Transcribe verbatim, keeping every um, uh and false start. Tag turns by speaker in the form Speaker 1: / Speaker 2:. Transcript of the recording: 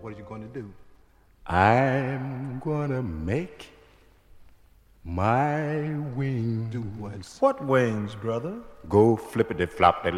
Speaker 1: What are you going to do?
Speaker 2: I'm gonna make my wings.
Speaker 1: Do what?
Speaker 3: What wings, brother?
Speaker 2: Go flippity flop, diddle